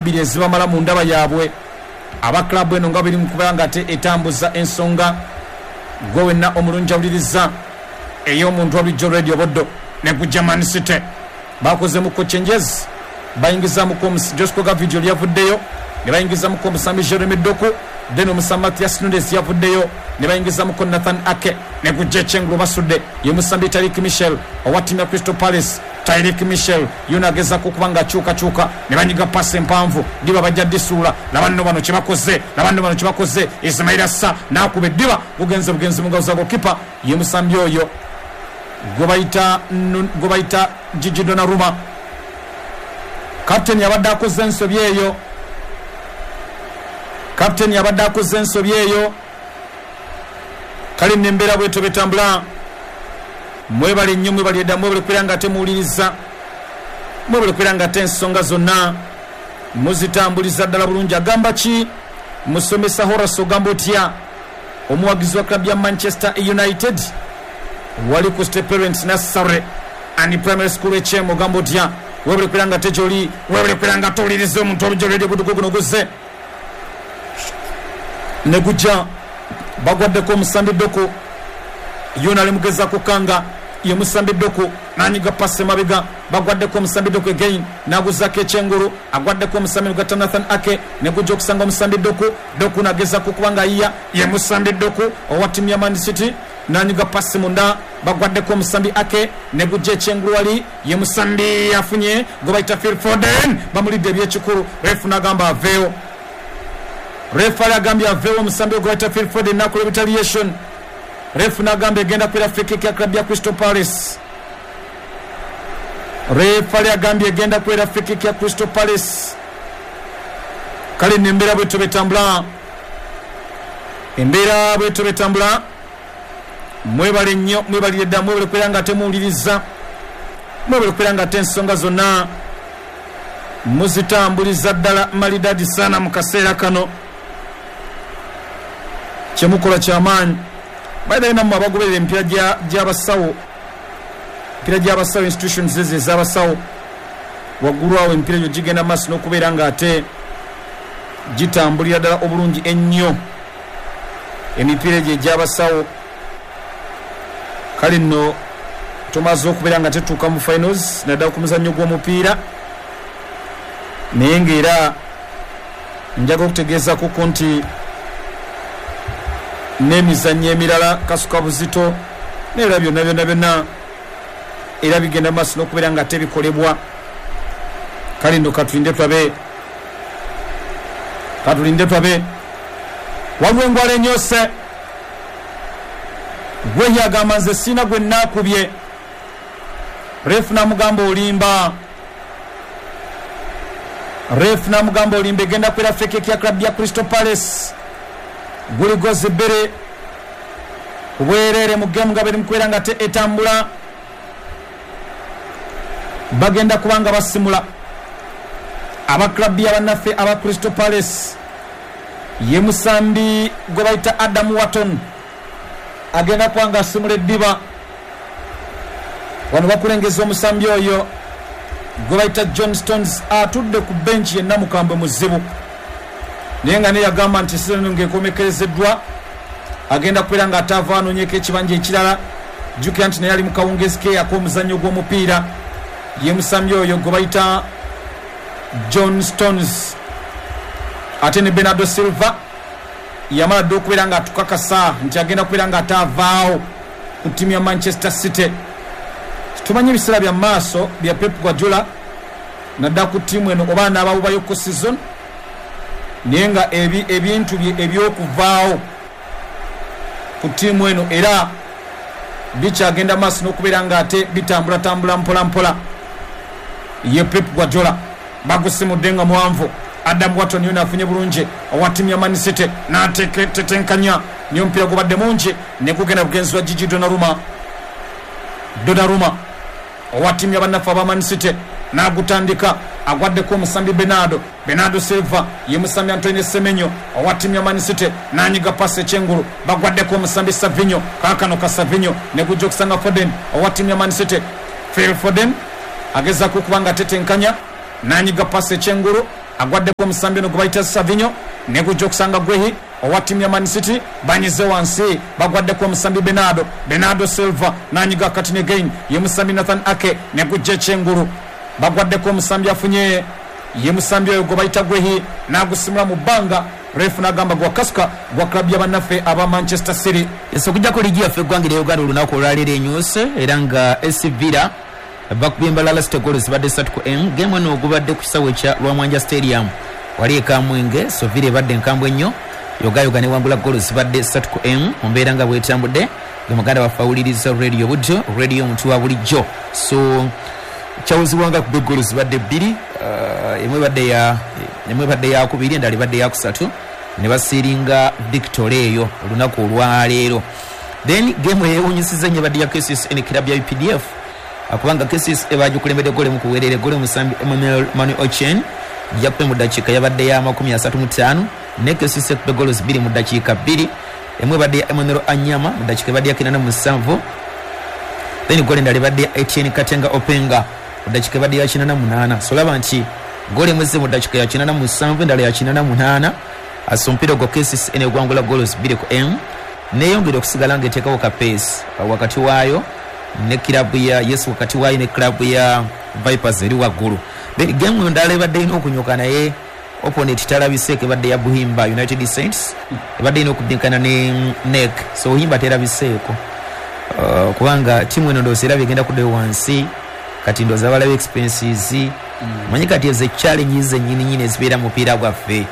biri ezibamala mu ndaba yaabwe aba club eno nga biri mu kuba nga etambuza ensonga gwe wenna omulungi awuliriza ey'omuntu wabulijjo radio boddo ne ku German City bakozemu changes bayingizamuko Josco Gavidio lyavuddeyo ne bayingizamuko omusambi Jeremy Doku then omusambi Matias Nunes yavuddeyo ne bayingizamuko Nathan Ake ne ku Jechenglo basudde ye musambi Tariq Michel owatimya Crystal Palace Tariq Michel yunageza kukubanga chuka ne banyiga passe mpanvu diba bajja disula labanno bano kibakoze Ismail Assa nakube diba bugenze mugaza gokipa ye musambi oyo gobaita Gigi Donnarumma captain yabadde akoze ensobi eyo kali nembera bweto betambula mwebale nnyo mwebale edda mwebale kwiranga temuwuliriza mwebale kwiranga ensonga zonna muzitambuliza ddala bulungi agamba ki musomesa Horace ogamba otya omuwagizi wa club ya Manchester United wali ku State Parents Nursery and Primary School HM ogamba otya webale kwiranga tejoli webale kwiranga toliriza omuntu olujolede budukuguno guze ne gujja bagwaddeko omusambi Doku yona alimugeza kukanga ye musambi Doku nanyiga passe mabega bagwaddeko omusambi Doku again naguzako ekyengulu agwaddeko omusambi gata Nathan Ake ne gujja okusanga omusambi Doku nageza kukubanga ye musambi Doku owatimya ya Man City nanyiga passe munda bagwaddeko omusambi Ake ne gujja ekyengulu wali ye musambi afunye gobaita Phil Foden bamulidde ebyekikulu refu nagamba aveyo refa agambye avewo omusambi gobaita Phil Foden nakola retaliation refu nagambye egenda kwera free kick ya club ya Crystal Palace refa agambye egenda kwera free kick ya Crystal Palace kale nembera bweto betambula mwebale nnyo mwebalire dda mwebale kwera nga temuwuliriza mwebale kwera nga ensonga zonna muzitambuliza ddala malidadi sana mu kaseera kano kyemukola kyamaanyi baida ina mwabagoberera empira gy'abasawo institutions ez'abasawo waggulu awo empira gyo gigenda maaso n'okubeera nga ate gitambulira ddala obulungi ennyo emipiira egyo egy'abasawo kale nno tumaze okubeera nga tetuuka mu finals naddala ku muzannyo gw'omupiira naye ng'era njaga okutegeeza kuko nti n'emizannyo emirala kasuka buzito n'era byonna era bigenda maaso n'okubeera nga tebikolebwa kale nno katulinde twabe waliwo engwala enyose gwe yagamba nze siina gwe naakubye refu namugamba olimba egenda kwera fekeki ya club ya Crystal Palace guligozi bbere bwerere mu gemu nga beri mukwera nga etambula bagenda kubanga basimula aba club ya bannaffe aba Crystal Palace ye musambi gwe bayita Adam Wharton agenda kubanga asimula eddiba wano bakulengeza omusambi oyo gwe bayita John Stones atudde ku benchi yenna mukambwe muzibu naye nga neyagamba nti sireno ng'ekomekerezeddwa agenda kubeera nga ataava anoonyeko ekibanja ekirala jjukira nti naye ali mu kawungezi ke ak'omuzannyo gw'omupiira ye musambi oyo gwe bayita John Stones ate ne Bernardo Silva yamala dde okubeera nga atukakasa nti agenda kubeera nga ataavaawo ku ttiimu ya Manchester City tumanyi ebiseera bya maaso bya Pep Guardiola naddala ku ttiimu eno oba n'ababubayo ku season naye nga ebintu bye ebyokuvaawo ku ttiimu eno era bikyagenda maaso n'okubeera nga ate bitambula mpola ye Pep Guardiola bagusimudde nga muwanvu Adam Wharton yona afunye bulungi owa ttiimu ya Man City n'atetenkanya niyo omupiira gubadde mungi ne gugenda bugenzibwa Gigi Donnarumma owa ttiimu ya bannaffe aba Man City n'agutandika agwaddeko omusambi Bernardo Silva ye musambi Antonio Semenyo owa ttiimu ya Man City n'anyiga pasi ekyengulu bagwaddeko omusambi Savinho kaakano ka Savinho ne gujja okusanga Foden owa ttiimu ya Man City Phil Foden agezaako okuba nga atetenkanya n'anyiga pasi ekyengulu agwaddeko omusambi ono gwe bayita Savinho ne gujja okusanga Guehi owa ttiimu ya Man City banyize wansi bagwaddeko omusambi Bernardo Silva nanyiga kati ne gain ye musambi Nathan Ake ne gujja ekyengulu bagwaddeko omusambi afunye ye musambi oyo gwe bayita Guehi n'agusimula mu bbanga refu n'agamba gwa kasuka gwa klabu y'abannaffe aba Manchester City. Okujjako ligi yaffe eggwanga lya Uganda olunaku olwaleero enyuse era nga AC Villa bakubimba Lala City goals zibadde 3-M. Game eno ogubadde ku kisawe kya Lwamwanja Stadium wali ekamwenge so Villa ebadde enkambwe ennyo Yogayoga ne wangula goals zibadde 3-M mu mbeera nga bwetambudde Muganda bafawuliriza radio budjo radio omuntu wa bulijjo so kyawuzibwanga ku goals zibadde 2 emwe badde ya kubiri endala ibadde ya kusatu ne basiringa victory eyo olunaku olwaleero. Then game eyewunyisiza nnyo badde ya KCS ne club ya UPDF akubanga KCS ebajukulembedde gole mu kuwerere gole musambi Emmanuel Ochen yakupe mu dakiika yabadde ya 35 ne KCS ekupe goals 2 mu dakiika 2 emwe badde ya Emmanuel Anyama mu dakiika badde ya 87 then gole endala badde ya Etienne Katenga Openga mu dakiika badde ya 88 so laba nti gole mwezi mu dakiika ya 87 endala ya 88 asompiro go KCS ene gwangula goals 2-M neyongera okusigala ngaeteekawo ka pace wakati waayo ne klabu ya wakati waayo ne klabu ya Vipers eri waggulu. Game endala ebadde ina okunyuka naye opponent terabiseeko ebadde ya Buhimba United Saints ebadde ina okudinkana ne NEC so Buhimba terabiseeko kubanga timu eno ndoozi era bigenda kudde wansi kati ndoozi abalabe expenses manyi kati eze challenge zennyini ezibeera mupiira gwaffe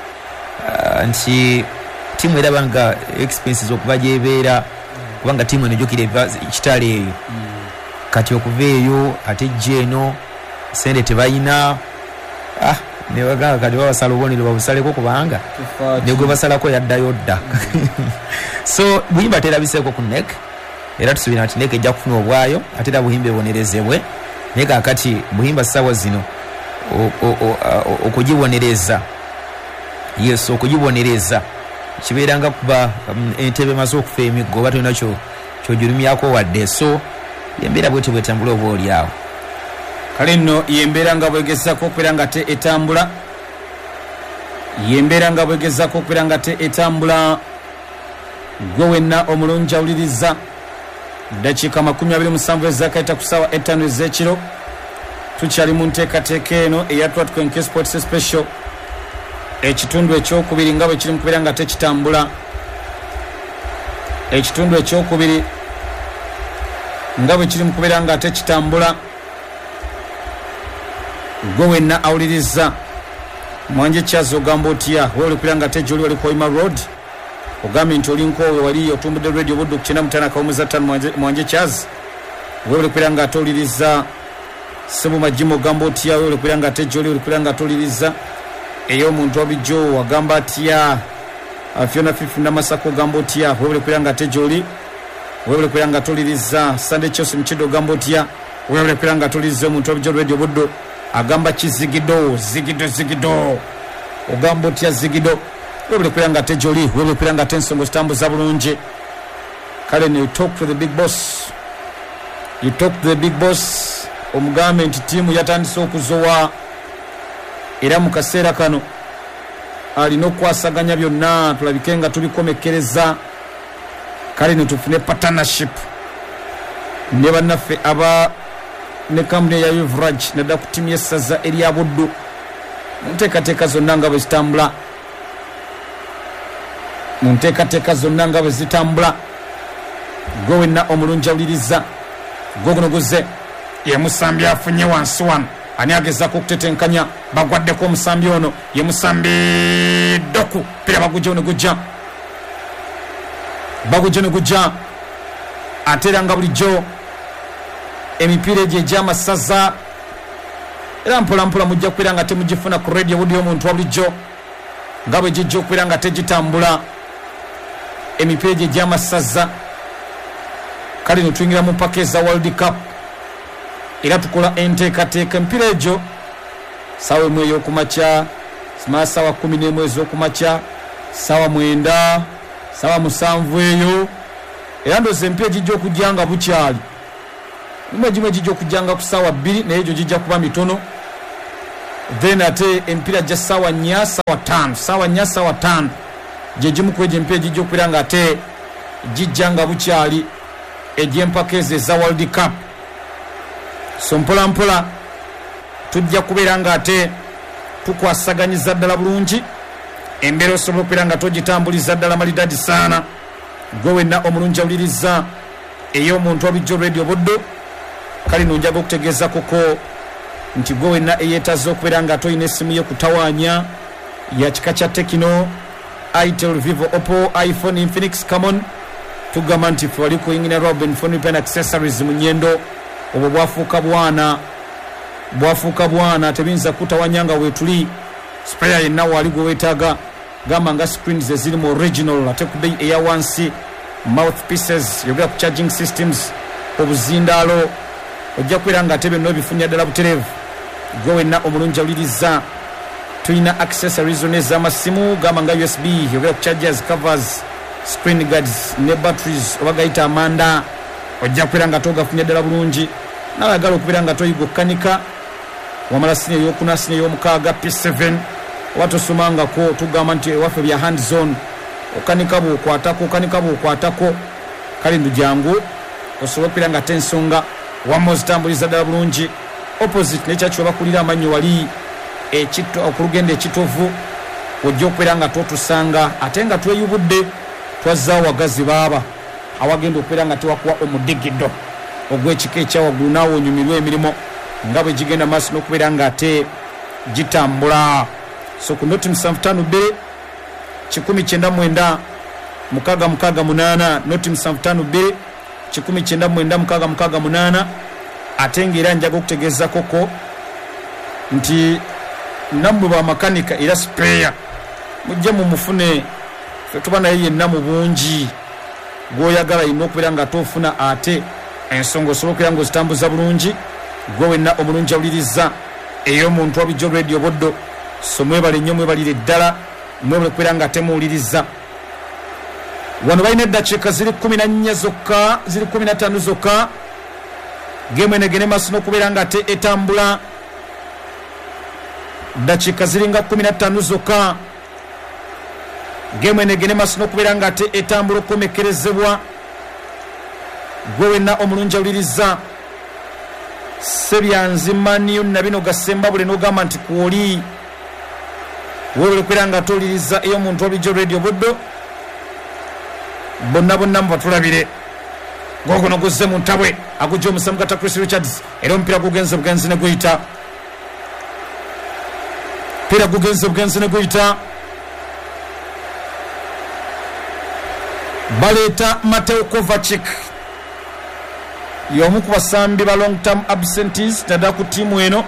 nti timu eraba nga expenses okuva gyebeera kubanga timu eno jukira ekitale eyo kati okuva eyo ate eno sente tebayina nebagamba kati babasala obubonero babusaleko kubanga negwe basalako yaddayo dda so Buhimba terabiseeko ku NEC era tusuubira nti NEC ejja kufuna obwayo ate era Buhimba ebonerezebwe naye kakati Buhimba ssaawa zino okugibonereza okugibonereza kibeeranga kuba entebe emaze okufa emiggo oba tolina kyogirumyako wadde so yembeera bwete bwetambula oba oli awo kale nno yembeera nga bwegezako okubeera nga te etambula yembeera nga bwegezako okubeera nga te etambula gwe wenna omulungi awuliriza dakiika 27 ezakaita ku ssaawa 5 ez'ekiro tukyali mu nteekateeka eno eya Twatwenke Sports Special ekitundu ekyokubiri nga bwe kiri mu kubeera nga tekitambula ekitundu ekyokubiri nga bwe kiri mu kubeera nga tekitambula gwe wenna awuliriza Mwanje Kyazo ogamba otya weoli kubeera nga tejja oli wali Koima Road ogambye nti oli nkoowe wali otumbudde radio buddu ku 95.5 Mwanje Kyazo weoli kubeera nga atowuliriza Sebo Majimo ogamba otya weoli kubeera nga tejja oli kubeera nga atowuliriza ey'omuntu obijjo wagamba atya Fiona Fifu Namasako ogamba otya weoli kubeera nga tejja oli weoli kubeera nga atowuliriza Sunday Chose Mukido ogamba otya weoli kubeera nga atowuliriza omuntu obijjo radio buddu agamba kizigido zigido ogamba otya zigido weebule kubeera nga te joli weebule kubeera nga te ensonga zitambuza bulungi kale ne you talk to the big boss omugambe nti tiimu yatandise okuzowa era mu kaseera kano alina okukwasaganya byonna tulabike nga tubikomekkereza kale ne tufune partnership ne bannaffe aba ne kampuni ya Yuvraj nedda ku tiimu y'essaza erya Buddu munteekateeka zonna nga bwe zitambula gwe wenna omulungi awuliriza gwe guno guze ye musambi afunye wansi wano ani agezaako okutetenkanya bagwaddeko omusambi ono ye musambi Doku pira bagujja ne gujja ate era nga bulijjo emipiira egyo egy'amasaza era mpolampola mujja kubeera nga temugifuna ku radio budi omuntu wa bulijjo nga bwe gijja okubeera nga tegitambula emipiira egyo egy'amasaza kale ne tuyingira mu mpaka eza World Cup era tukola enteekateeka emipiira egyo ssaawa emu ey'okumakya simala ssaawa 11 ez'okumakya ssaawa 9 ssaawa 7 eyo era ndoozi emipiira egijja okujja nga bukyali gimu ejijja okujjanga ku ssaawa 2 naye egyo gijja kuba mitono then ate empira ja sawa nya sawa 5 je jimu kweje empira jijjo kupiranga ate jijjanga bukyali ejempakeze za World Cup. So mpola tujja kubeeranga ate tukwasaganyiza ddala bulungi embeera osobola okubeeranga togitambuliza ddala malidadi saana gwe wenna omulungi awuliriza ey'omuntu abijjo radio Buddo kale nonjaga okutegeeza koko nti gwe wenna eyeetaze okubeeranga toyina essimu ye kutawaanya ya kika kya Tekino, Itel, Vivo, Oppo, iPhone, Infinix, Camon tugamba nti fe wali kuyingina Robin Phone Pen Accessories mu nnyendo obwo bwafuuka bwana tebinza kutawanyanga wetuli spare yenna wali gwe weetaaga gamba nga screens eziri mu original ate ku bei eya wansi mouthpieces yogera ku charging systems obuzindaalo ojja kwera ate bino bifunya ddala butereevu gwe wenna omulungi awuliriza tulina accessories zonna ez'amasimu gamba nga USB yogera ku chargers, covers, screen guards ne batteries oba gayita amanda ojja kwera togafunya ddala bulungi n'ayagala okubeera toyiga okukanika wamala sine ey'okuna sine ey'omukaaga P7 oba tosomangako tugamba nti ewaffe bya hand zone okanika bw'okwatako kale ndujangu osobola okubeera ate ensonga wamma ozitambuliza ddala bulungi opposite nekyakyo bakulira amannyo wali okulugenda ekitovu ojja okubeera totusanga ate nga tweyubudde twazzaawo wagazi baaba awagenda okubeera tewakuwa omudigido ogw'ekika ekyawaggulu naawe onyumirwa emirimu nga bwe gigenda maaso n'okubeera ate gitambula. So ku noti 752 1999 668 noti 752 1999 ate ng'era njaga okutegeeza koko nti nammwe ba makanika era spare mujje mumufune tuba naye yenna mu bungi gw'oyagala yina okubeera toofuna ate ensonga osobola okubeera ng'ozitambuza bulungi gwe wenna omulungi awuliriza ey'omuntu abijjo radio Buddo. So mwebale nnyo mwebalire ddala mwebale okubeera temuwuliriza wano balina eddakiika ziri 14 zokka ziri 15 zokka gemu enegene maaso n'okubeera ate etambula dakiika ziringa 15 zokka gemu enegene maaso n'okubeera ate etambula okukomekerezebwa gwe wenna omulungi awuliriza sebyanzimaniyo nabino gasembabule n'ogamba nti kwoli weebale okubeera towuliriza ey'omuntu abijjo radio Buddo bonna mubatulabire gogono guzze mu ntabwe agujja omusamu gata Chris Richards era omupiira gugenze bugenzi ne guyita baleeta Mateo Kovacic y'omu ku basambi ba long term absentees tada ku tiimu eno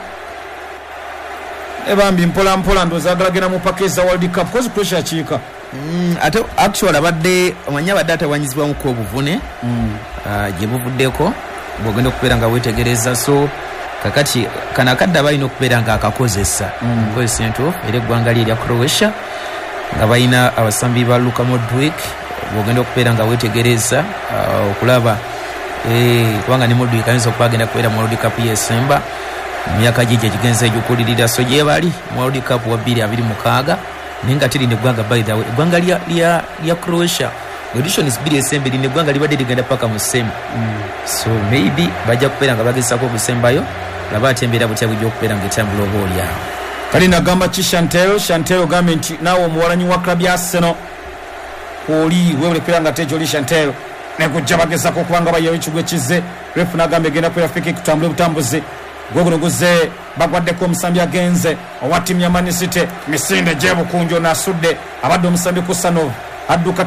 ebambi mpola ndowooza agalagenda mu paka eza World Cup kozi pressure akiika ate actually abadde omanya abadde atawanyizibwamuko obuvune gye buvuddeko bw'ogenda okubeera nga weetegereza. So kakati kana akadde balina okubeera nga akakozesa entuufu era eggwanga lye erya Croatia nga balina abasambi ba Luka Modric bw'ogenda okubeera nga weetegereza okulaba kubanga ne Modric ayinza okuba agenda kubeera mu World Cup y'Esemba mu myaka gye gigenze egy'okulirira. So gye bali mu World Cup wa 2026 naye nga teri neggwanga by the way eggwanga lya Croatia auditions 2 Esemba lino eggwanga libadde ligenda paka mu Semba. So maybe bajja kubeera nga bagezaako okusembayo laba ate embeera butya bujja okubeera nga etambula oba oliawo. kale nagamba ki Chantel gambe nti naawe omuwalanyi wa club ya Arsenal kwoli weebale kubeera nga tejoli Chantel nekujja bagezaako okubanga bayawo ekigo ekize refu nagambe egenda kubeera fiki kutambula butambuzi gwoguno guze bagwaddeko omusambi agenze owa ttiimu ya Man City misinde gyebukunjo n'asudde abadde omusambi Kusanov adduka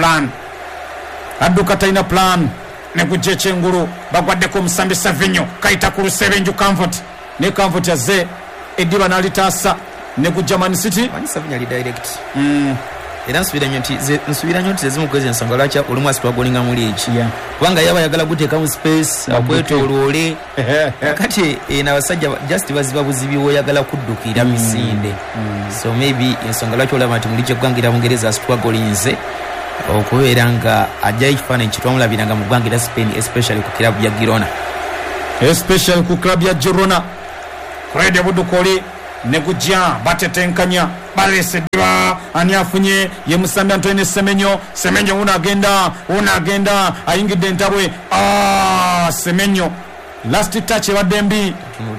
talina plan negujja ekyengulu bagwaddeko omusambi Savinho kayita ku lusebenju Comfort ne Comfort yazze eddiba n'alitaasa negujja Man City Savinho ali direct era nsubira nnyo nti zezimu kwezi ensonga lwaki olumu asitwagolinga mu liigi kubanga yaba ayagala guteekamu space akwetooloole kati n'abasajja just baziba buzibi oyagala kuddukira misinde. So maybe ensonga lwaki olaba nti mu liigi eggwangira Bungereza asitwagolinze okubeera nga ajjayo ekifaananyi kitwamulabiranga mu ggwangira Spain especially ku club ya Girona Radio Buddo koli negujja batetenkanya balesedwa ani afunye ye Musambi Antoine Semenyo unagenda ayingidde entabwe Semenyo last touch ebadde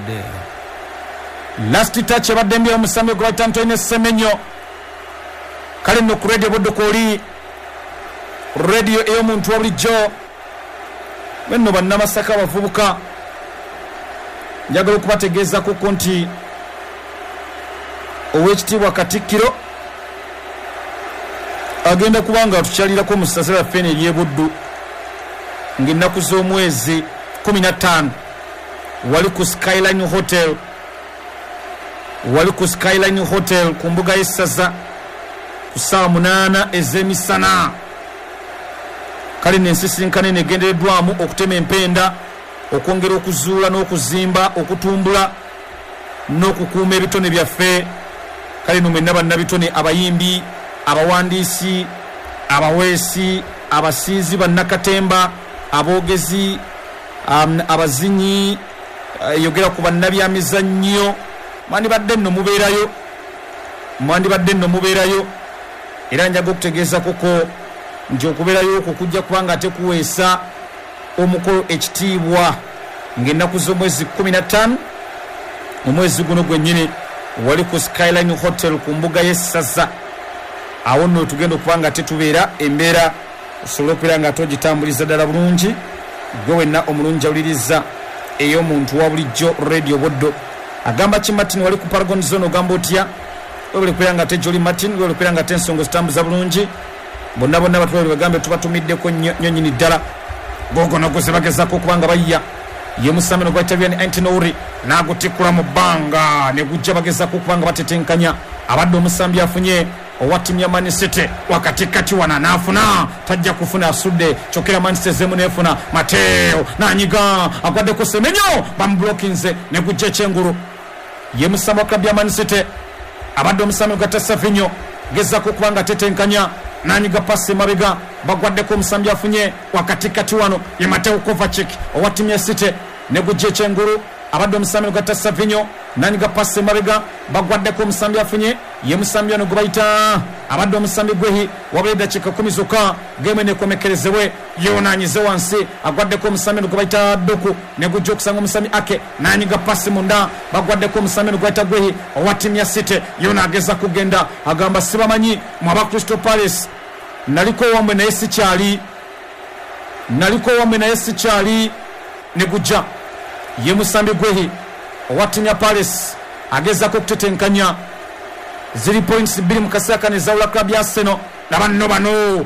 mbi omusambi gwa Antoine Semenyo kale no ku radio boddo koli radio eyo muntu wa bulijjo benno bannamasaka bavubuka njagala okubategeeza kuko nti owekitiibwa Katikkiro agenda kubanga tukyalirako mu ssasira yaffe ery'ebuddu ng'ennaku z'omwezi 15 wali ku Skyline Hotel ku mbuga y'essaza ku ssaawa 8 ez'emisana kale n'ensisinkano eno egendereddwamu okutema empenda okwongera okuzuula n'okuzimba okutumbula n'okukuuma ebitone byaffe kale no mwenna bannabitone abayimbi abawandiisi abaweesi abasiizi bannakatemba aboogezi abazinyi yogera ku bannabyamizannyo mwandibadde nno mubeerayo era njaga okutegeeza koko nti okubeerayo okwo kujja kubanga ate kuweesa omukolo ekitiibwa ng'ennaku z'omwezi 15 omwezi guno gwennyini wali ku Skyline Hotel ku mbuga y'essaza awo nno tugenda okubanga tetubeera embeera osobola okubeera nga togitambuliza ddala bulungi gwe wenna omulungi awuliriza ey'omuntu wa bulijjo radio boddo agamba ki Martin wali ku Paragon Zone ogamba otya webuli kubeera nga te Jolly Martin webuli kubeera nga te ensonga zitambuza bulungi bonna batwali bagambe tubatumiddeko nnyo nyini ddala gogonogoze bagezako okubanga bayya ye Musambi gwa Tavian Antinouri n'agutikkula mu bbanga ne gujja bagezako okubanga batetenkanya abadde Omusambi afunye owa ttiimu ya Man City wakatikati wana n'afuna tajja kufuna asudde kyokera Man City zemu n'efuna Mateo n'anyiga agwaddeko Semenyo bamublokinze ne gujja ekyengulu ye Musambi wa klabu ya Man City abadde Omusambi gwa Savinho gezako okubanga tetenkanya nanyiga pasi mabega bagwaddeko Omusambi afunye wakatikati wano ye Mateo Kovacic owa ttiimu ya City ne gujja ekyengulu abadde Omusambi gwa Savinho nanyiga pasi mabega bagwaddeko Omusambi afunye ye Musambi ono gwe bayita abadde Omusambi gwehi wabula eddakiika 10 zokka game nekomekerezebwe yonanyize wansi agwaddeko Omusambi ono gwe bayita Doku ne gujja okusanga Omusambi ake nanyiga pasi munda bagwaddeko Omusambi ono gwe bayita gwehi owa ttiimu ya City yona ageza kugenda agamba sibamanyi mu aba Crystal Palace naliko wamwe naye sikyali ne gujja ye Musambi gwehi owa ttiimu ya Palace agezako okutetenkanya 0 points 2 mu kaseera kane zawula club ya Arsenal labanno bano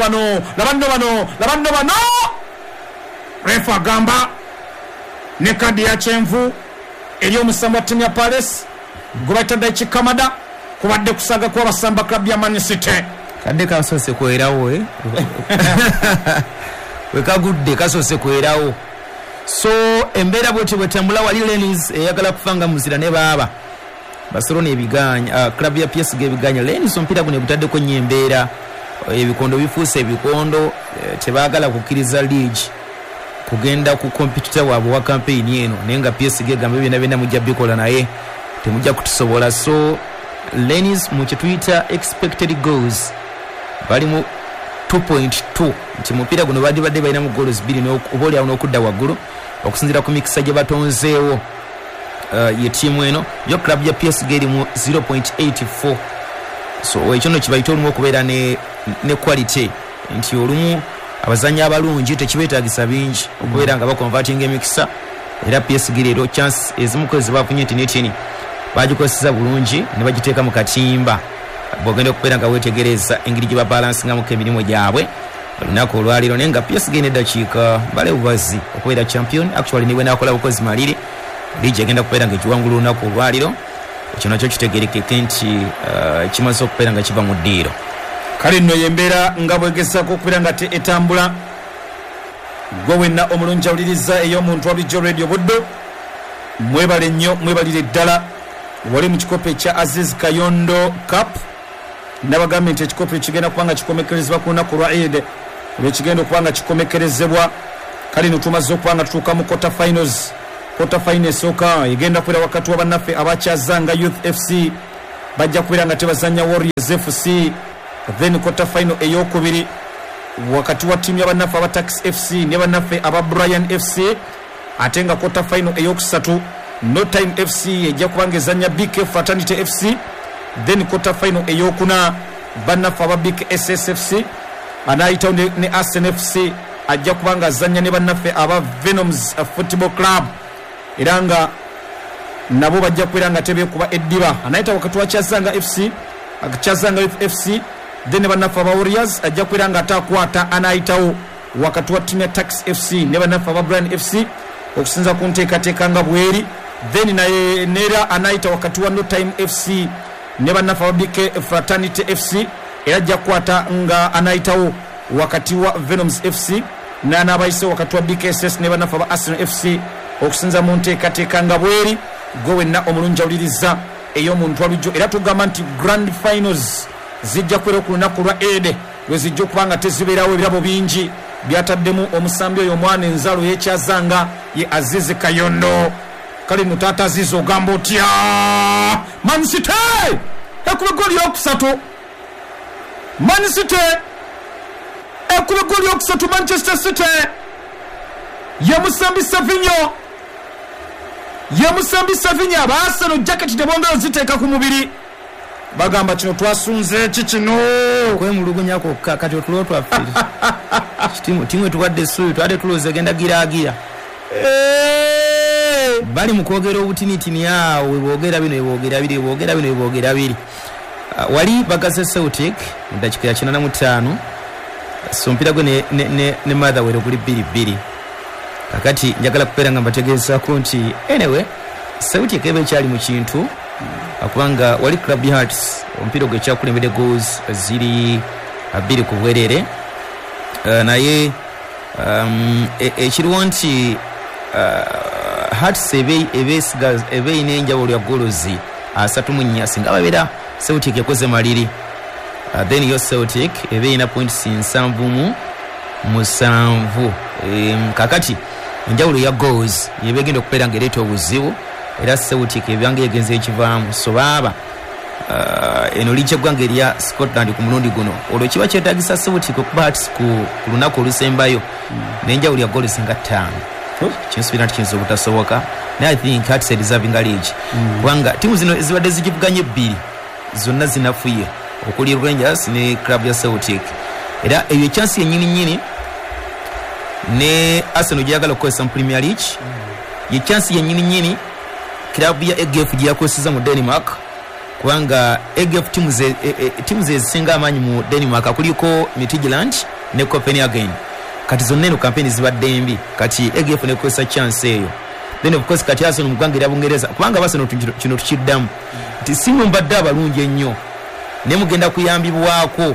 refa agamba ne kadi ya kyenvu eri Omusambi wa ttiimu ya Palace gwe bayita Daichi Kamada kubadde kusaga kwa basamba club ya Man City kadde kasoose kwerawo wekagudde kasoose kwerawo so embeera bweti bwetambula wali Lens eyagala kufanga muzira ne baaba Barcelona ebiganya club ya PSG ebiganya Lens omupiira guno ebutaddeko nnyo embeera ebikondo bifuuse ebikondo tebaagala kukkiriza league kugenda ku competitor waabwe wa campaign eno naye nga PSG egamba byonna mujja bikola naye temujja kutusobola so Lens mu kyetuyita expected goals bali mu 2.2 nti mupiira guno badde balina mu goals 2 oboolyawo n'okudda waggulu okusinziira ku mikisa gye batonzeewo ye tiimu eno yo club ya PSG eri mu 0.84 so ekyo no kibayita olumu okubeera ne quality nti olumu abazanyi abalungi tekibeetaagisa bingi okubeera nga bakonvatinga emikisa era PSG leero chance ezimuko zebafunye tinetini bagikozesa bulungi ne bagiteeka mu katimba bwogenda okubeera nga weetegereza engeri gye babalansingamu emirimu gyabwe olunaku olwaliro naye nga PSG n'eddakiika bale bubazi okubeera champion actually niwe nakola bukozi maliri ligi egenda kubeera nga ekiwangula olunaku olwaliro ekyo nakyo kitegerekeke nti kimaze okubeera nga kiva mu ddiiro kale nno yembeera nga bwegezako okubeera nga etambula gwe wenna omulungi awuliriza ey'omuntu wa bulijjo radio buddo mwebale nnyo mwebalire ddala wali mu kikopo ekya Aziz Kayondo Cup nabagambye nti ekikopo ekigenda kubanga kikomekerezebwa ku lunaku lwa Eid olwekigenda okubanga kikomekerezebwa kale no tumaze okubanga tutuuka mu quarter finals quarter final soka igenda kwera wakati wa bannaffe abakyazanga Youth FC bajja kubeera nga tebazanya Warriors FC. Then quarter final eyokubiri wakati wa timu ya bannaffe aba Tax FC ne bannaffe aba Brian FC. Ate nga quarter final eyokusatu No Time FC ejja kubanga ezanya BK Fraternity FC. Then quarter final eyokuna bannaffe aba BK SSFC anayitawo ne Arsenal FC ajja kubanga azanya ne bannaffe aba Venoms Football Club era nga nabo bajja kubeera nga tebeekuba eddiba. Anayita wakati wa Kyazanga FC Kyazanga Youth FC. Then bannaffe aba Warriors ajja kubeera nga atakwata anayitawo wakati wa timu ya Tax FC ne bannaffe aba Brian FC okusinza ku nteekateeka nga bweri. Then naye nera anayita wakati wa No Time FC ne bannaffe aba BK Fraternity FC era ajja kukwata nga anayitawo wakati wa Venoms FC n'anabayise wakati wa BKSS ne bannaffe aba Arsenal FC okusinza mu nteekateeka nga bweri. Gwe wenna omulungi awuliriza ey'omuntu alujjo era tugamba nti grand finals zijja kubeera ku lunaku lwa Ede lwe zijja okuba nga tezibeerawo ebirabo bingi byataddemu omusambi oyo omwana enzalo y'ekyazanga ye Azizi Kayondo. Kale no taata Azizi ogamba otya? Man City ekube goli yokusatu. Man City ekube goli yokusatu. Manchester City yemusambi Savinho aba Arsenal jacket tebongera ziteeka ku mubiri bagamba kino twasunze kikino kwemulugunya kokka kati otulo twaffe timu tuwadde suyu twade tuloze genda giraagira bali mu kwogera obutinitini awo weboogera boogera biri wali bagase Celtic mu dakika ya 85 so mpira gwe ne Motherwell kuli 2-2 kakati njagala kupeera nga mbategeezako nti anyway Celtic ebe kyali mu kintu akubanga wali Club Hearts omupiira gwe kyakulembedde goals ziri 2 ku bwerere naye ekiriwo nti Hearts ebe inenjawulo ya golozi 3 singa babeera Celtic yakoze maliri. Then yo Celtic ebe ina points 7 kakati enjawulo ya goals yebegenda okupeera ngereeta obuzibu era Celtic ebyange yegenze ekivaamu so baba eno lijja gwange erya Scotland ku mulundi guno olwo kiba kyetaagisa Celtic okuba Hearts ku lunaku olusembayo n'enjawulo ya goals nga 5 kinsuubira nti kiyinza obutasoboka naye I think Hearts deserving a league kubanga timu zino ezibadde zigivuganye 2 zonna zinafuye okuli Rangers ne club ya Celtic era eyo chance yennyini ne Arsenal gyagala okukozesa mu Premier League ye chance yennyini club ya EGF gyakozesa mu Denmark kubanga EGF timu ze zisinga amaanyi mu Denmark kuliko Midtjylland ne Copenhagen kati zonna eno campaign zibadde mbi kati EGF ne kozesa chance eyo then of course kati Arsenal mu ggwanga erya Bungereza kubanga Arsenal kino tukiddamu nti simu mbadde abalungi ennyo ne mugenda kuyambibwako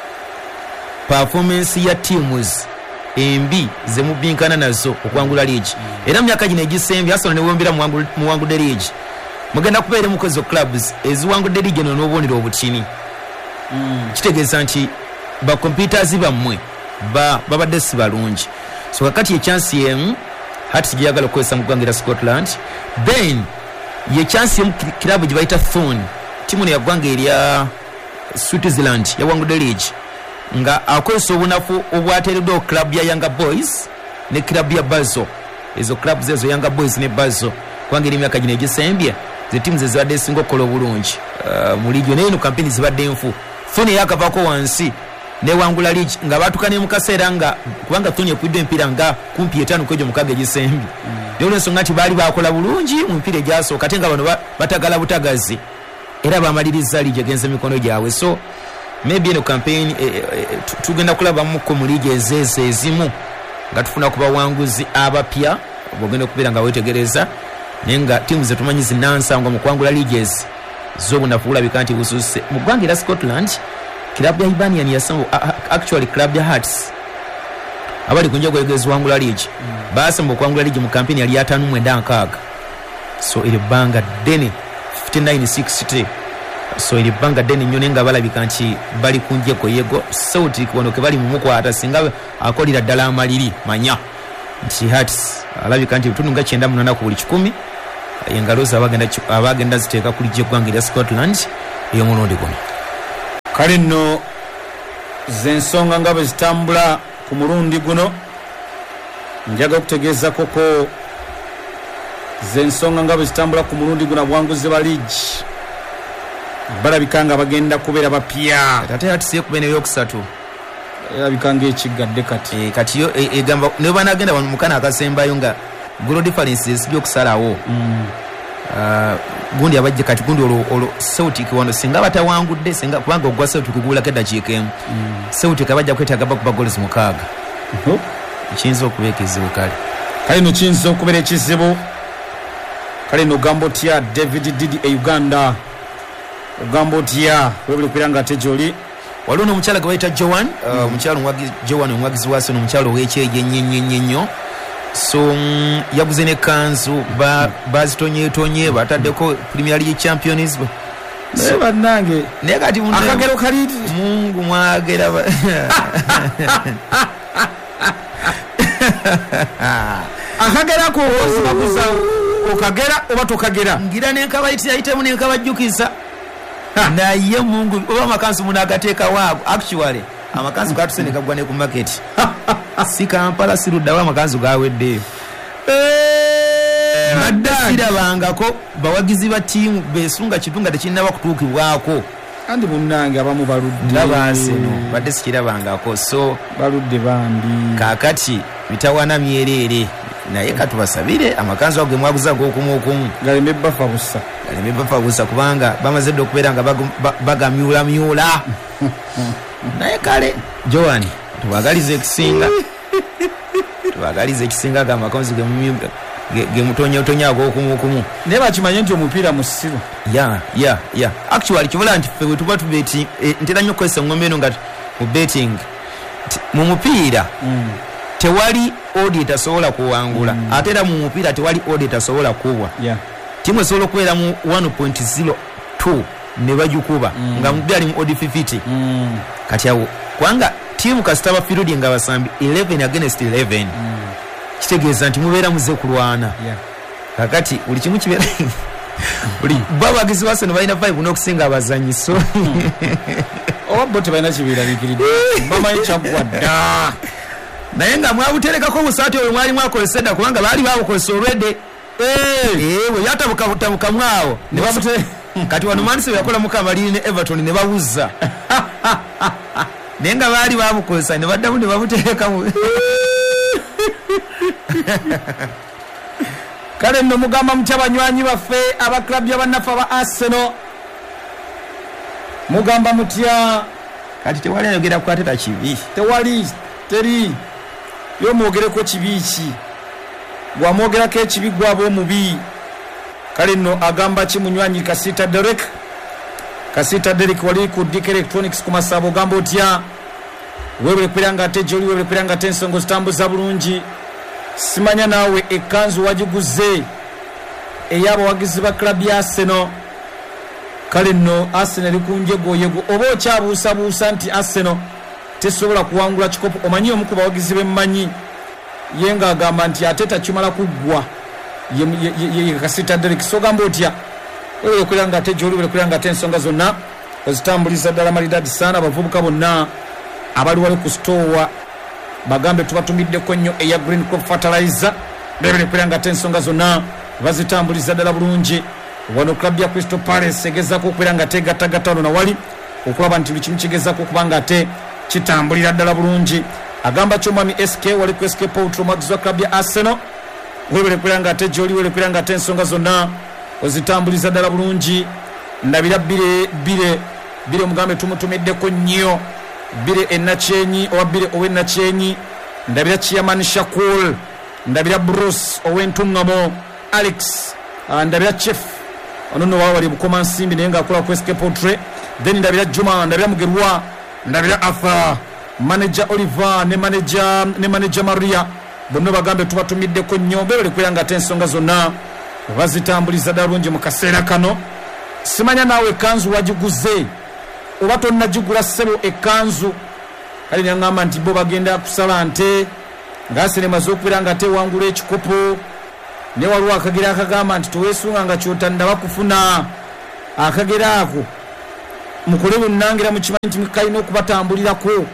performance ya teams embi ze mubinkana nazo okwangula league era myaka gino egisembi Arsenal ne wombera muwangudde league mugenda kubeera mukozo clubs eziwangudde league no n'obubonero obutini kitegeeza nti ba computers bammwe babadde si balungi so kakati ye chance yemu Hearts gyagala okukozesa mu ggwanga erya Scotland then ye chance yemu club gye bayita Thorn timu ne yaggwanga erya Switzerland yawangudde league nga akozesa obunafu obwateereddwa club ya Young Boys ne club ya Basel ezo clubs ezo Young Boys ne Basel kubanga eri myaka gino egisembye ze timu ze zibadde esinga okukola obulungi mu league naye eno campaign zibadde enfu Thorn yakavaako wansi newangula league nga batukane mu kaseera nga kubanga Thorn yakwidde empiira nga kumpi 5 kwegyo mukaga egisembi lero ensonga nti baali bakola bulungi mu mpiira egyasooka ate nga bano batagala butagazi era bamaliriza league egenze mikono gyabwe so maybe eno campaign tugenda kulabamu ko mu league ezimu nga tufuna ku bawanguzi abapya bogenda kubeera nga wetegereza naye nga timu ze tumanyi zinansangwa mu kwangula leagues z'obunafu bulabika nti bususe mu ggwanga erya Scotland club ya Hibernian yasango actually club ya Hearts abali kunja kwegeza wangula league baasamba okwangula league mu campaign yali 5-9 so ile banga deni 59-60 so ili banga deni nyone nga balabika nti bali kunje ko yego Celtic wono ke bali mu mukwata singa akolira ddala amaliri manya nti Hearts alabika nti bitundu nga 98 ku buli 100 engalo ze abagenda ziteeka kuli gy'eggwanga erya Scotland ey'omulundi guno. Kale nno z'ensonga nga bwe zitambula ku mulundi guno njaga okutegeeza koko z'ensonga nga bwe zitambula ku mulundi guno bwanguzi ba liigi balabika nga bagenda kubeera bapya ate Hearts yekuba n'eyokusatu erabika ng'ekiggadde kati kati yo egamba ne banagenda wano mukana akasembayo nga goal difference esijja okusalawo gundi abajja kati gundi olwo Celtic wano singa batawangudde singa kubanga ogwa Celtic kugulako eddakiika emu Celtic abajja kwetaaga bakuba goals 6 kiyinza okuba ekizibu kale no kiyinza okubeera ekizibu kale no gamba otya David Didi e Uganda ogamba otya webuli kwera nga ate gy'oli waliwo n'omukyala gwe bayita Joan Joan omwagizi wa Arsenal omukyala ow'ekyejo ennyo so yaguze n'ekkanzu bazitonyetonye bataddeko Premier League Champions bannange naye kati akagero kali Mungu mwagera akagerako osibaguza okagera oba tokagera ngira n'enkabayiti yayitemu n'enkabajjukiza naye Mungu oba amakanzu munagateeka waago actually amakanzu gatusene kagwa ne ku market si Kampala si Luddawa amakanzu gaweddeyo sirabangako bawagizi ba ttiimu besunga kitunga tekinnaba kutuukibwako andi munnange abamu baludde labanseno badde sikirabangako so baludde bambi kaakati bitawana myerere naye katubasabire amakanzu ago gemwaguza g'okumu galeme bafa busa kubanga bamaze dde okubeera nga bagamyulamyula naye kale Joan tubagalize ekisinga gamakanzu gemutonyaotonya ag'okumu naye bakimanye nti omupiira musiru actually kibula nti ffe bwe tuba tubeti ntera nnyo okukozesa engombe eno nga mu betting mu mupiira tewali audit asobola kuwangula ate era mu mupiira tewali audit asobola kubwa timu esobola okubeera mu 1.02 ne bagikuba nga mupiira ali mu audit 50 kati awo kubanga timu kasitaba field nga basambi 11 against 11 kitegeeza nti mubeera muze kulwana kakati buli kimu kibeera buli babagizi ba Arsenal balina 5 n'okusinga abazanyi so oba bo tebalina kibiraliikiridde bamanyi kyaggwadda naye nga mwabuterekako obusaati oyo mwali mwakozesa edda kubanga baali babukozesa olwedde bwe yatabukabukabukamu awo kati wano Manchester yakola mukamaliri ne Everton ne babuza naye nga baali babukozesa ne baddamu ne babuterekamu kale nno mugamba mutya banywanyi baffe abaklabu y'abannaffe aba Arsenal mugamba mutya kati tewali ayogera kukwatira kibi teri yomwogereko kibi ki gwamwogerako ekibi gwaba omubi kale nno agamba ki munywanyi Kasita Derek wali ku DK Electronics ku Masabo ogamba otya webule kwera nga ate gy'oli webule kwera nga ate ensonga zitambuza bulungi simanya naawe ekkanzu wagiguze ey'abawagizi ba klabu ya Arsenal kale nno Arsenal eri kunjegoyego oba okyabuusabuusa nti Arsenal tesobola kuwangula kikopo omanyi omu ku bawagizi bemmanyi ye ng'agamba nti ate takimala kuggwa ye Kasita Derek so gamba otya webule kwera nga ate gy'oli webule kwera nga ate ensonga zonna ozitambuliza ddala maridadi saana abavubuka bonna abali wali ku stowa bagambe tubatumiddeko nnyo eya Green Crop Fertilizer bebele kwera nga ate ensonga zonna bazitambuliza ddala bulungi wano klabu ya Crystal Palace egezaako okwera nga tegattagatta wano nawali okulaba nti buli kimu kigezaako okuba nga ate kitambulira ddala bulungi agamba kyomwami SK wali ku SK Poultry omwagizi wa klabu ya Arsenal webele kwera nga ate gy'oli webele kwera nga ate ensonga zonna ozitambuliza ddala bulungi ndabira bire omugambe tumutumiddeko nnyo bire enakyenyi oba bire ow'enakyenyi ndabira Chairman Shakur ndabira Bruce ow'entuŋŋamo Alex ndabira Chef ono nno wali bukoma nsimbi naye ng'akola ku SK Poultry then ndabira Juma ndabira Mugerwa ndabira Arthur manager Oliver ne manager Maria bonna bagambe tubatumiddeko nnyo bebale kwera nga ate ensonga zonna bazitambuliza ddala bulungi mu kaseera kano simanya naawe ekkanzu wagiguze oba tonnagigula ssebo ekkanzu kale nyaŋŋamba nti bo bagenda kusala nte ng'Arsenal emaze okubeera nga tewangula ekikopo ne waliwo akagera akagamba nti toweesunga nga kyotandaba kufuna akagera ako mukole bunnangira mukimanyi nti kalina okubatambulirako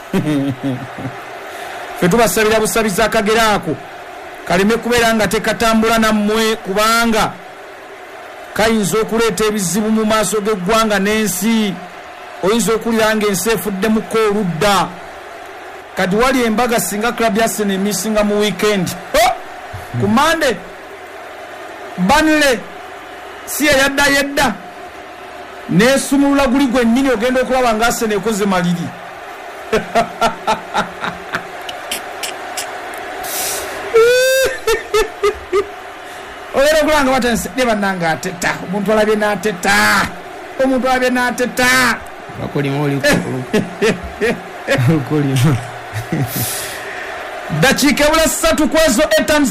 fe tubasabira busabiza akagera ako kaleme kubeera nga tekatambula nammwe kubanga kayinza okuleeta ebizibu mu maaso g'eggwanga n'ensi oyinza okulira ng'ensi efuddemukko oludda kati wali embaga singa club ya Arsenal emisinga mu weekend ku Monday Burnley si yadda nesumulula guli gwennyini ogenda okulaba nga Arsenal ekoze maliri ogenda okulanga batanse ne bannanga ateta omuntu alabye n'ateta bakolima olikolima dakiika ebula 3 kwezo etamu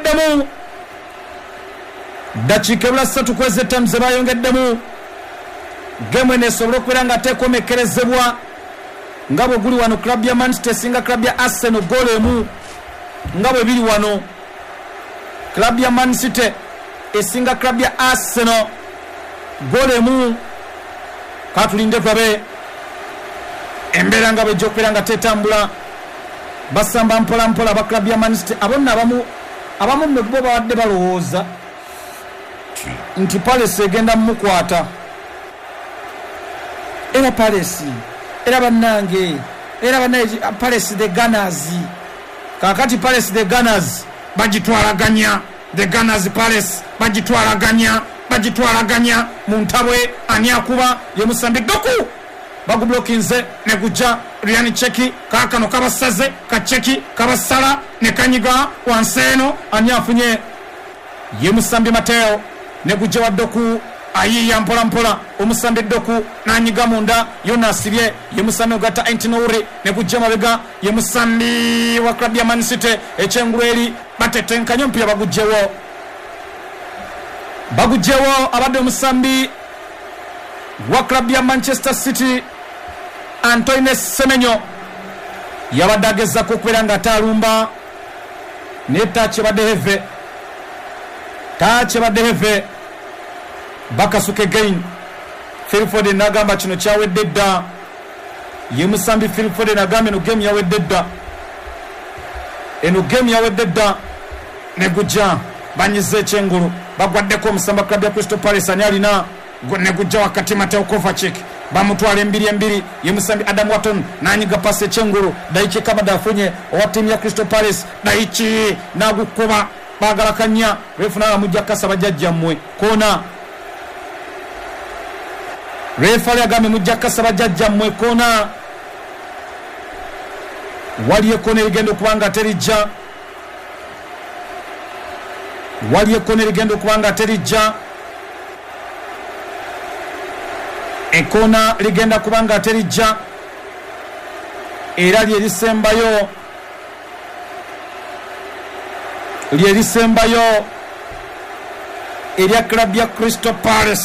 ze bayongeddemu gemu eno esobole okubeera nga tekomekerezebwa nga bwe guli wano club ya Manchester esinga club ya Arsenal goal emu nga bwe biri wano club ya Man City esinga club ya Arsenal goal emu katulinde twabe embeera nga bwejja okubeera nga tetambula basamba mpola mpola aba club ya Man City abonna abamu nno bo babadde balowooza nti Palace egenda mumukwata era Palace era bannange Palace the Gunners kakati Palace the Gunners bagitwalaganya the Gunners Palace bagitwalaganya mu ntabwe ani akuba ye Musambi Doku bagublokinze ne kujja Ryan Cheki kakano kabasaze kacheki kabasala ne kanyiga wanseno ani afunye ye Musambi Mateo ne kujja wa Doku ayiya mpola mpola Omusambi Doku nanyiga munda yona asibye ye Musambi ogata Antinouri ne kujja mabega ye Musambi wa club ya Man City ekyengulweri batetenkanya mpira bagujjewo abadde Omusambi wa club ya Manchester City Antoine Semenyo yabadde agezaako okubeera nga atalumba ne tache badde heve bakasuka again Phil Foden nagamba kino kyawedde dda ye Musambi Phil Foden agamba eno game yawedde dda ne gujja banyize ekyengulu bagwaddeko Omusamba club ya Crystal Palace ani alina ne gujja wakati Mateo Kovacic bamutwala embiri ye Musambi Adam Wharton nanyiga pasi ekyengulu Daichi Kamada afunye owa timu ya Crystal Palace Daichi nagukuba bagala kanya refuna mujja kasa bajjajja mmwe kona refali agambe mujja kasa bajjajja mmwe kona wali ekona erigenda okubanga terijja ekona ligenda kubanga terijja era lyerisembayo erya club ya Crystal Palace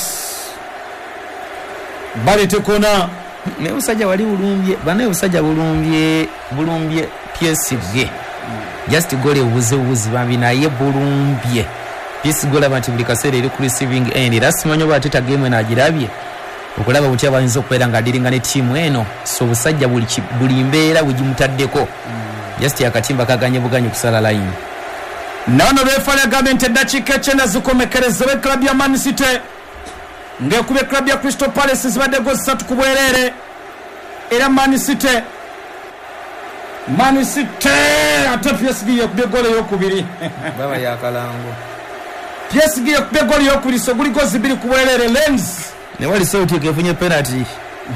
balete kona ne usajja wali bulumbye PSG just gole ubuzi bambi naye bulumbye PSG gola bati buli kaseera eri ku receiving end era simanyo bateta game enagirabye okulaba butya bayinza okubeera nga adiringa ne tiimu eno so obusajja buli mbeera bugimutaddeko just akatimba kaganye buganye kusala line nano befala gavumenti eddakiika 9 zikomekerezebwa club ya Man City ng'ekubye club ya Crystal Palace zibadde goal 3 ku bwereere era Man City ate PSG yekubye goal ey'okubiri baba yakalango PSG yekubye goal ey'okubiri so guli goal 2 ku bwereere Lens ne wali Celtic efunye penalty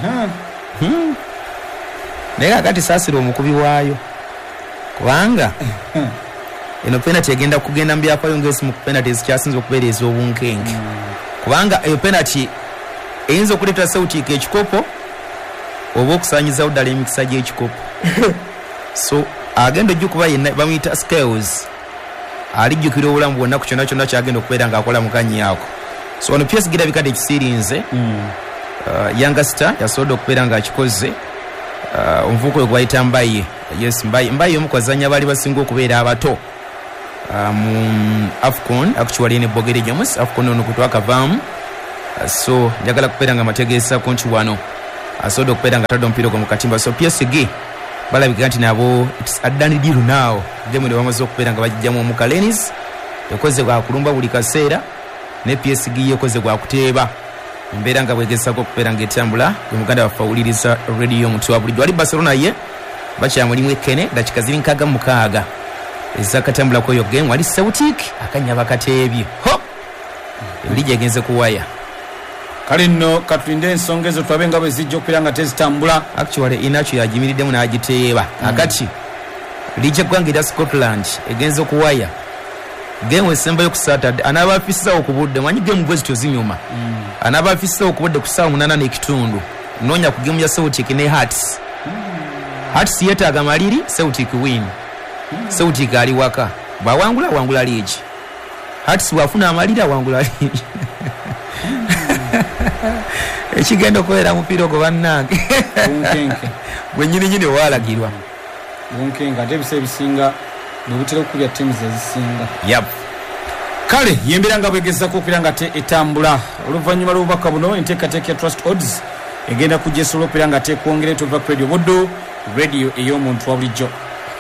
naye kakati saasira omukubi waayo kubanga eno penalty egenda kugenda mbyakwayo ng'esi mu penalty ezikyasinza okubeera ez'obunkenge kubanga eyo penalty eyinza okuleeta Celtic ekikopo oba okusaanyizawo ddala emikisa gy'ekikopo so agenda ojja yenna bamuyita Scales alijjukira obulamu bwonna ku kyonna kyonna kyagenda okubeera ng'akola mukanyi ako so ono PSG girabikadde ekisirinze youngster yasobodde okubeera ng'akikoze omuvubuka oyo gwayita Mbaye yes mbayi omukwazanya bali basinga okubeera abato mu AFCON actually ne Bogere James AFCON ono kutwakavaamu so njagala kubeera nga mategeesa ku nti wano asobola okubeera nga tadde omupiira gwo mu katimba so PSG balabika nti nabo it's a done deal now gemu ne bamaze okubeera nga bajjamu omukalenis ekoze gwa kulumba buli kaseera ne PSG yekoze gwa kuteeba mbeera nga bwegezaako okubeera nga etambula omuganda wafawuliriza radio omuntu wa bulijjo ali Barcelona ye bakyamulimu ekene dakika ziri nkaaga mu mukaaga ezakatambula kweyo game wali Celtic akanyaba kateebye ho ligi egenze kuwaya kale nno katulinde ensonga ezo twabe nga bwe zijja okubeera nga tezitambula actually inacho yagimiriddemu n'agiteeba akati ligi eggwanga erya Scotland egenze okuwaya game esembayo ku Saturday anaaba afissawo ku budde manyi game bwe zityo zinyuma anaaba afissawo ku budde ku ssaawa 8:30 noonya ku game ya Celtic ne Hearts Hearts yeetaaga maliri Celtic win Celtic ali waka bwawangula ligi Hearts bwafuna amaliri awangula ligi ekigenda okubeera mupiira ogwo bannange bwe nyini waalagirwa bunkenga ate ebiseera ebisinga nebutera okukubya tiimu ezisinga yep. kale yembeera nga bwegezaako okubeera nga etambula oluvannyuma lw'obubaka buno enteekateeka ya Trust Odds egenda kujja esobola okubeera nga tekwongera etova ku radio Buddo radio ey'omuntu wa bulijjo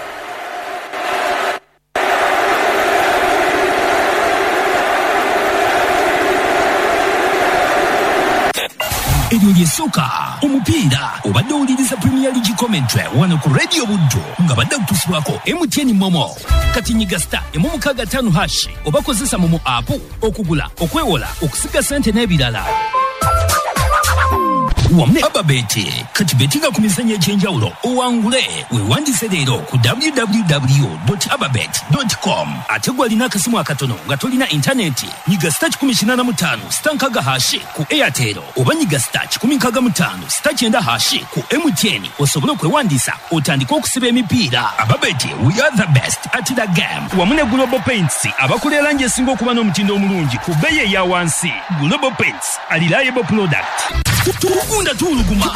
eryo lyessoka omupiira obadde owuliriza Premier League commentary wano ku radio Buddo nga badde kutusulwako MTN Momo kati nyiga star *5 oba kozesa Momo app okugula okwewola okusiga sente n'ebirala wamne ababeti kati betinga ku mizannyo egy'enjawulo owangule weewandiise leero ku www.ababet.com ate gwalina akasimu akatono nga tolina intaneti nyiga star 185 *5 ku Airtel oba nyiga star 165 *9 ku MTN osobole okwewandiisa otandika okusiba emipiira. Ababeti, we are the best at the game. Wamune Global Paints abakola erangi esinga okuba n'omutindo omulungi ku bbeeyi eya wansi. Global Paints, a reliable product. Tukunda tuluguma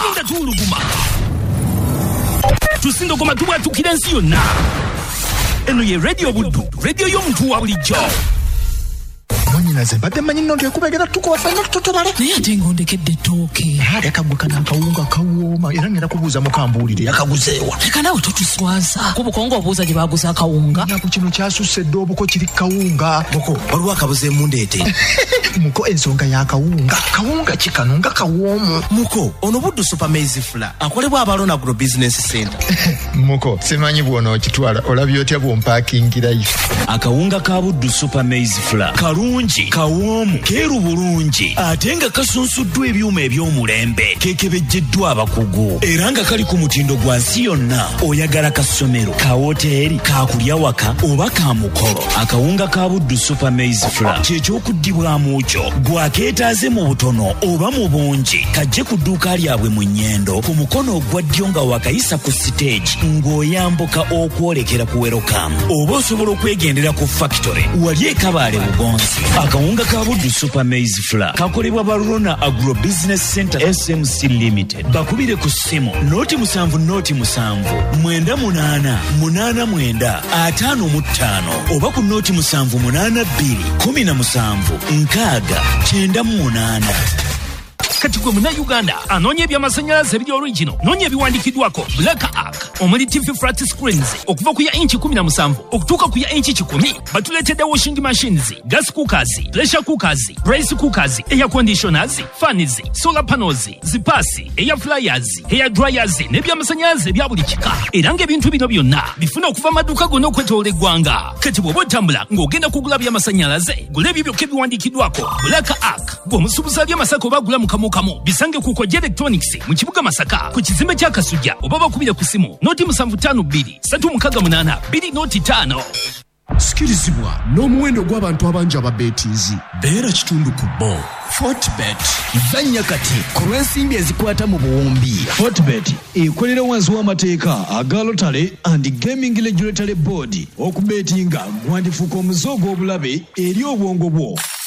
tusindogoma tubwatukira ensi yonna. Eno ye radio Buddo, radio y'omuntu wa bulijjo. Mwanyinaze badde manyi nno ndekubegera tuko wafanya tutobale naye ate ng'ondekedde ettooke yakagguka n'akawunga kawooma era ngenda kubuuza mukambuulire yakaguzeewa leka naawe totuswaza kubukongo obuuza gye baaguza akawunga naku kino kyasusse dde obuko kiri kawunga muko waliwo akabuzeemu ndeete muko ensonga y'akawunga kawunga kikano nga kawoomu muko ono Buddo Super Maize Flour akolebwa Abalona Agro Business Center muko simanyi bw'onookitwala olabye otya bw'ompaakingirayo akawunga ka Buddo Super Maize Flour kalungi kawoomu keeru bulungi ate nga kasunsuddwa ebyuma eby'omulembe kekebejjeddwa abakugu era nga kali ku mutindo gwa nsi yonna oyagala ka ssomero ka woteeri kakulya waka oba ka mukolo akawunga ka Buddo Super Maize Flour kyekyokuddibwamu kyo gwakeetaaze mu butono oba mu bungi kajje ku dduuka lyabwe mu Nnyendo ku mukono ogwa ddyo nga wakayisa ku siteegi ng'oyambuka okwolekera ku Welcome oba osobola okwegendera ku factory wali e Kabaale Bugonzi. Akawunga ka Buddo Super Maize Flour kakolebwa Abalona Agro Business Center SMC Limited. Bakubire ku ssimu 07-98-88-85 oba ku 07-82-17-98. kati gwe Munnayuganda anoonya eby'amasannyalaze ebiri original noonya ebiwandiikiddwako Black Arc omuli TV flat screens okuva ku ya inchi 17 okutuuka ku ya inchi 10 batuleetedde washing machines, gas cookers, pressure cookers, rice cookers, air conditioners, fans, solar panels, zipaasi, air fryers, hair dryers n'ebyamasannyalaze ebya buli kika era ng'ebintu bino byonna bifuna okuva amaduuka gonna okwetoola eggwanga. Kati bw'oba otambula ng'ogenda kugula by'amasannyalaze gula ebyo byokka ebiwandiikiddwako Black Arc gw'omusuubuzi ali Masaka oba agula mu kamu bisange ku Koja Electronics mu kibuga Masaka ku kizimbe kya Kasujja oba bakubire ku simu 0752-368-205. Sikirizibwa n'omuwendo gw'abantu abangi ababeetiizi beera kitundu ku bo. Fortbet zanya kati ku lw'ensimbi ezikwata mu buwumbi. Fortbet ekolera wansi w'amateeka aga Lotale and Gaming Regulatory Board okubeetinga gwandifuuka omuze ogw'obulabe eri obwongo bwo.